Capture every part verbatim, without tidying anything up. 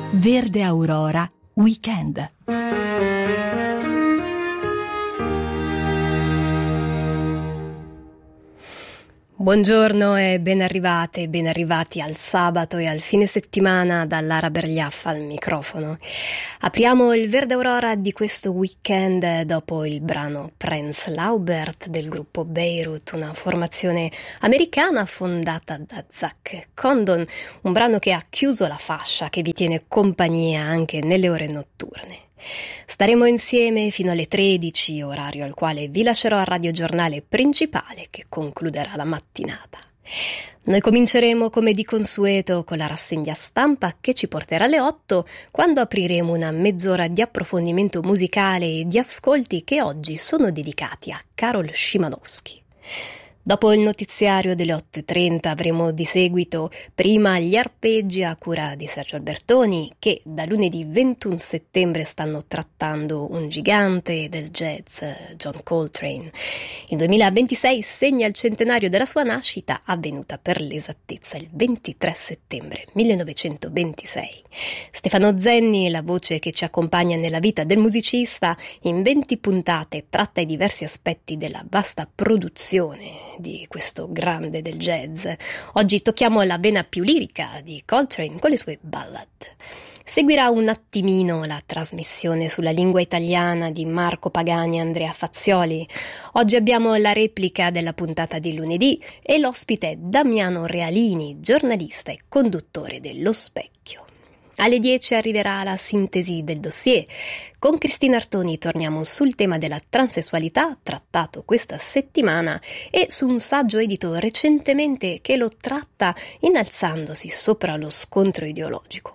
Verde Aurora Weekend. Buongiorno e ben arrivate, ben arrivati al sabato e al fine settimana da Lara Bergliaffa al microfono. Apriamo il Verde Aurora di questo weekend dopo il brano Prince Laubert del gruppo Beirut, una formazione americana fondata da Zach Condon, un brano che ha chiuso la fascia, che vi tiene compagnia anche nelle ore notturne. Staremo insieme fino alle tredici, orario al quale vi lascerò al radiogiornale principale che concluderà la mattinata. Noi cominceremo come di consueto con la rassegna stampa che ci porterà alle otto, quando apriremo una mezz'ora di approfondimento musicale e di ascolti che oggi sono dedicati a Karol Szymanowski. Dopo il notiziario delle otto e trenta avremo di seguito prima gli arpeggi a cura di Sergio Albertoni, che da lunedì ventuno settembre stanno trattando un gigante del jazz, John Coltrane. Il duemilaventisei segna il centenario della sua nascita, avvenuta per l'esattezza il ventitré settembre millenovecentoventisei. Stefano Zenni, la voce che ci accompagna nella vita del musicista, in venti puntate tratta i diversi aspetti della vasta produzione di questo grande del jazz. Oggi tocchiamo la vena più lirica di Coltrane con le sue ballad. Seguirà un attimino la trasmissione sulla lingua italiana di Marco Pagani e Andrea Fazioli. Oggi abbiamo la replica della puntata di lunedì e l'ospite è Damiano Realini, giornalista e conduttore dello Specchio. Alle dieci arriverà la sintesi del dossier. Con Cristina Artoni torniamo sul tema della transessualità, trattato questa settimana, e su un saggio edito recentemente che lo tratta innalzandosi sopra lo scontro ideologico.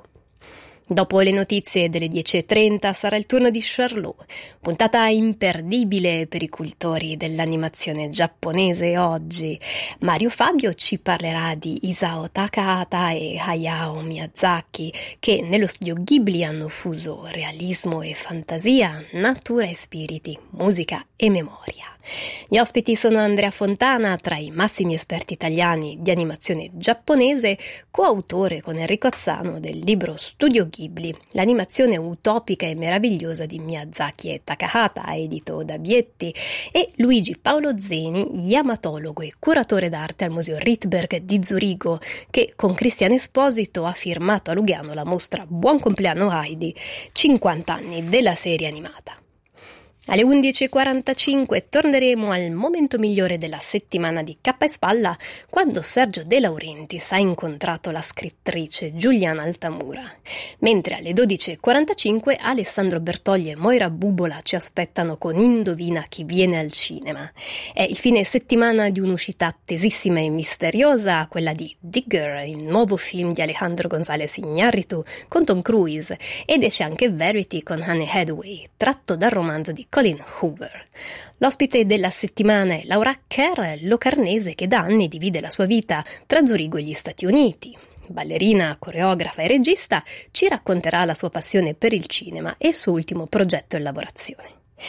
Dopo le notizie delle dieci e trenta sarà il turno di Charlot, puntata imperdibile per i cultori dell'animazione giapponese oggi. Mario Fabio ci parlerà di Isao Takahata e Hayao Miyazaki, che nello studio Ghibli hanno fuso realismo e fantasia, natura e spiriti, musica e memoria. Gli ospiti sono Andrea Fontana, tra i massimi esperti italiani di animazione giapponese, coautore con Enrico Azzano del libro Studio Ghibli, l'animazione utopica e meravigliosa di Miyazaki e Takahata, edito da Bietti, e Luigi Paolo Zeni, yamatologo e curatore d'arte al Museo Rydberg di Zurigo, che con Cristian Esposito ha firmato a Lugano la mostra Buon compleanno Heidi, cinquanta anni della serie animata. Alle undici e quarantacinque torneremo al momento migliore della settimana di Cappa e Spalla, quando Sergio De Laurentiis ha incontrato la scrittrice Giuliana Altamura. Mentre alle dodici e quarantacinque Alessandro Bertogli e Moira Bubola ci aspettano con Indovina chi viene al cinema. È il fine settimana di un'uscita attesissima e misteriosa, quella di Digger, il nuovo film di Alejandro González Iñárritu con Tom Cruise, ed esce anche Verity con Anne Hathaway, tratto dal romanzo di Colin Hoover. L'ospite della settimana è Laura Kerr, locarnese che da anni divide la sua vita tra Zurigo e gli Stati Uniti. Ballerina, coreografa e regista, ci racconterà la sua passione per il cinema e il suo ultimo progetto in lavorazione.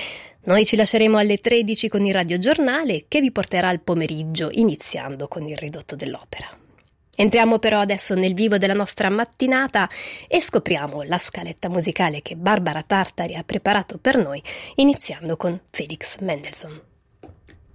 Noi ci lasceremo alle tredici con il radiogiornale che vi porterà al pomeriggio, iniziando con il ridotto dell'opera. Entriamo però adesso nel vivo della nostra mattinata e scopriamo la scaletta musicale che Barbara Tartari ha preparato per noi, iniziando con Felix Mendelssohn.